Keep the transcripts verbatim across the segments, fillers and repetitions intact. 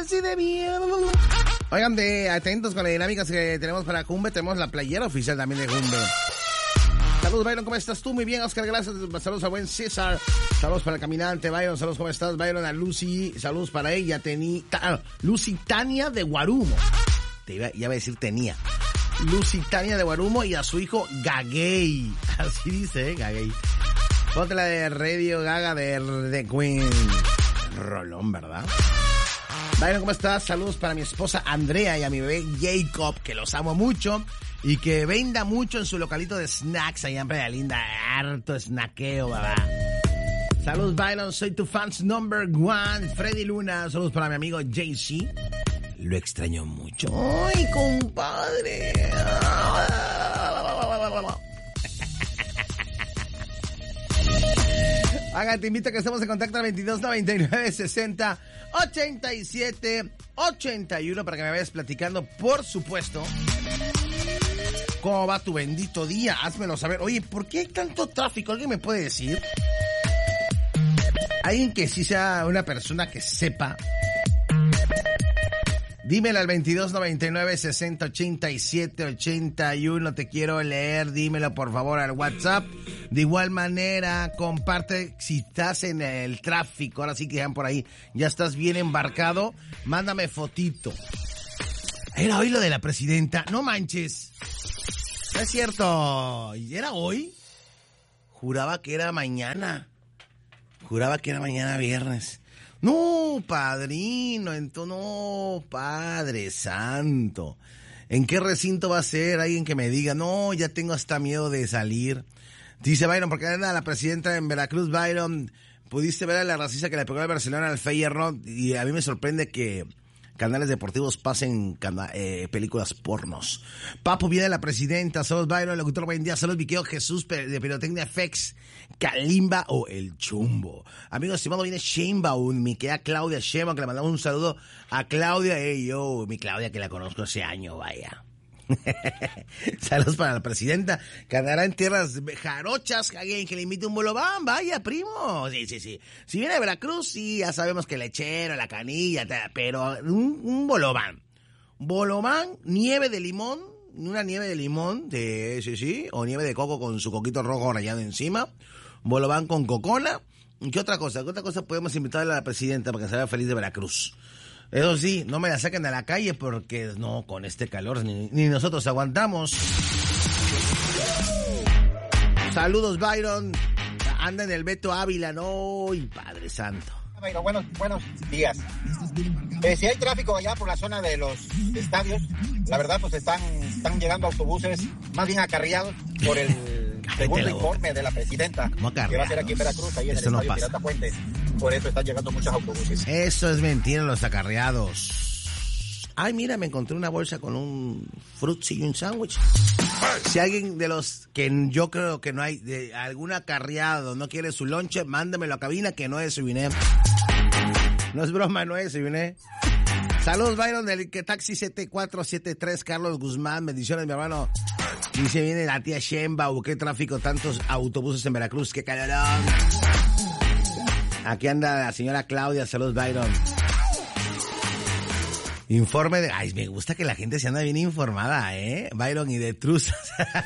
así de bien. Oigan, de atentos con las dinámicas que tenemos para Jumbe. Tenemos la playera oficial también de Jumbe. Saludos, Byron, ¿cómo estás tú? Muy bien, Oscar, gracias. Saludos a buen César. Saludos para el caminante, Byron. Saludos, ¿cómo estás, Byron? A Lucy. Saludos para ella, Teni... Ta... Lucy Tania de Guarumo. Te iba, ya iba a decir tenía. Lucy Tania de Guarumo y a su hijo Gagay. Así dice, ¿eh? Gagay. Ponte la de Radio Gaga de The Queen. Rolón, ¿verdad? Byron, ¿cómo estás? Saludos para mi esposa Andrea y a mi bebé Jacob, que los amo mucho. Y que venda mucho en su localito de snacks allá en Playa Linda. Harto snackeo, babá. Saludos, Byron. Soy tu fans number one, Freddy Luna. Saludos para mi amigo J C. Lo extraño mucho. ¡Ay, compadre! Haga, te invito a que estemos en contacto al veintidós noventa y nueve sesenta ochenta y siete ochenta y uno para que me vayas platicando, por supuesto. ¿Cómo va tu bendito día? Házmelo saber. Oye, ¿por qué hay tanto tráfico? ¿Alguien me puede decir? Alguien que sí sea una persona que sepa. Dímelo al veintidós noventa y nueve sesenta ochenta y siete ochenta y uno. Te quiero leer. Dímelo, por favor, al WhatsApp. De igual manera, comparte si estás en el tráfico. Ahora sí que ya por ahí. Ya estás bien embarcado. Mándame fotito. Era hoy lo de la presidenta. No manches. No es cierto. ¿Era hoy? Juraba que era mañana. Juraba que era mañana viernes. No, padrino, entonces, no, Padre Santo. ¿En qué recinto va a ser? Alguien que me diga, no, ya tengo hasta miedo de salir. Dice Byron, porque anda la presidenta en Veracruz, Byron. Pudiste ver a la racista que le pegó al Barcelona al Feyenoord, y a mí me sorprende que canales deportivos pasen cana- eh, películas pornos. Papo, viene la presidenta. Saludos, Byron, el locutor, buen día. Saludos, Viqueo Jesús de Pirotecnia F X, Kalimba o El Chumbo. Amigos, estimado, viene Sheinbaum, mi querida Claudia Sheinbaum, que le mandamos un saludo a Claudia. Hey, yo, mi Claudia, que la conozco hace años, vaya. Saludos para la presidenta, que andará en tierras jarochas, alguien que le invite un bolobán, vaya, primo. Sí, sí, sí. Si viene de Veracruz, sí, ya sabemos que el lechero, la canilla, pero un, un bolobán. Bolobán, nieve de limón, una nieve de limón, de, sí, sí, o nieve de coco con su coquito rojo rallado encima. Bolobán con cocola. ¿Qué otra cosa? ¿Qué otra cosa podemos invitarle a la presidenta para que se vea feliz de Veracruz? Eso sí, no me la saquen a la calle porque no, con este calor ni, ni nosotros aguantamos. Saludos, Byron. Anda en el Beto Ávila, no, y Padre Santo. Byron, buenos, buenos días. Eh, si hay tráfico allá por la zona de los estadios, la verdad pues están, están llegando autobuses más bien acarreados por el segundo informe de la presidenta, que va a ser aquí en Veracruz, ahí en Esto el no estadio pasa. Pirata Fuentes. Por eso están llegando muchos autobuses. Eso es mentira, los acarreados. Ay, mira, me encontré una bolsa con un frutzi y un sándwich. Si alguien de los que yo creo que no hay, de algún acarreado no quiere su lonche, mándemelo a cabina que no desayuné. No es broma, no desayuné. Saludos, Byron, del que taxi siete cuatro siete tres, Carlos Guzmán. Bendiciones, mi hermano. Dice, viene la tía Sheinbaum, qué tráfico, tantos autobuses en Veracruz, qué calorón. Aquí anda la señora Claudia. Saludos, Byron. Informe de... Ay, me gusta que la gente se anda bien informada, ¿eh? Byron y de truzas.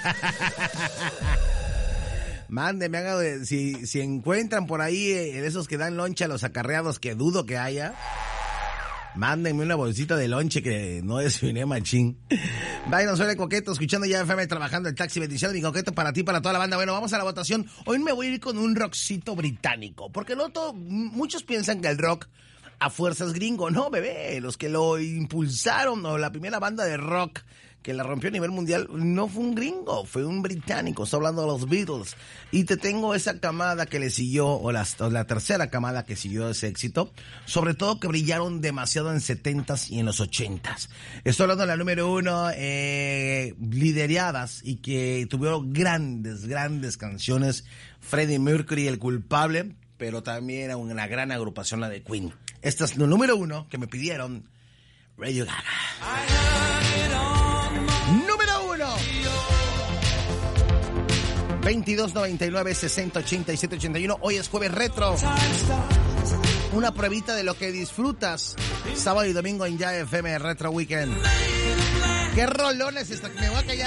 Mándenme, haga de, si, si encuentran por ahí eh, esos que dan lonche a los acarreados, que dudo que haya, mándenme una bolsita de lonche que no desayuné machín. Byron, soy el Coqueto, escuchando ya F M, trabajando el taxi. Bendiciones, mi Coqueto, para ti, para toda la banda. Bueno, vamos a la votación. Hoy me voy a ir con un rockcito británico, porque no todo, muchos piensan que el rock a fuerzas gringo. No, bebé, los que lo impulsaron, o la primera banda de rock que la rompió a nivel mundial, no fue un gringo, fue un británico. Estoy hablando de los Beatles. Y te tengo esa camada que le siguió, o la, o la tercera camada que siguió ese éxito, sobre todo que brillaron demasiado en setentas y en los ochentas. Estoy hablando de la número uno, eh, lideradas, y que tuvieron grandes, grandes canciones. Freddie Mercury, el culpable, pero también una gran agrupación, la de Queen. Esta es la número uno que me pidieron, Radio Gaga. Número uno. veintidós noventa y nueve sesenta ochenta y siete ochenta y uno. Hoy es jueves retro. una pruebita de lo que disfrutas sábado y domingo en Ya F M Retro Weekend. ¿Qué rolones está? Me voy a callar.